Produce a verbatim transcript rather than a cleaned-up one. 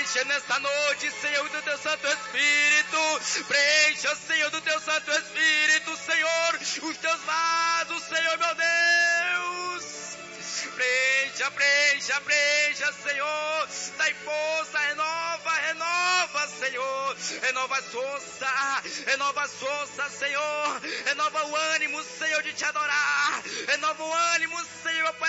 Preencha nesta noite, Senhor, do teu Santo Espírito. Preencha, Senhor, do teu Santo Espírito, Senhor, os teus vasos, Senhor, meu Deus. Preencha, preencha, preencha, Senhor. Dai força, renova, renova, Senhor. Renova as forças, renova as forças, Senhor. Renova o ânimo, Senhor, de te adorar. Renova o ânimo, Senhor,